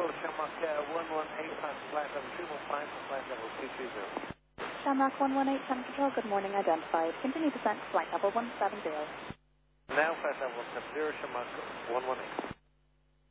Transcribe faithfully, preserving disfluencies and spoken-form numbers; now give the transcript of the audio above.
control, Shamrock uh, one one eight, pass flight level two one five, flight level two two zero. Shamrock one one eight, Sun Control, good morning, identified. Continue descent, flight level one seven zero. Now flight level one seven zero, Shamrock one one eight.